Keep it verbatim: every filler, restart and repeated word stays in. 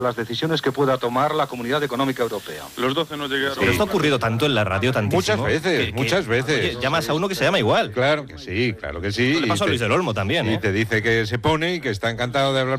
las decisiones que pueda tomar la Comunidad Económica Europea. Los doce no llegaron. Pero esto ha ocurrido tanto en la radio, tantísimo. Muchas veces, que, muchas que, veces. Oye, llamas a uno que se llama igual. Claro que sí, claro que sí. Le pasó a Luis del Olmo también, Y ¿eh? te dice que se pone y que está encantado de hablar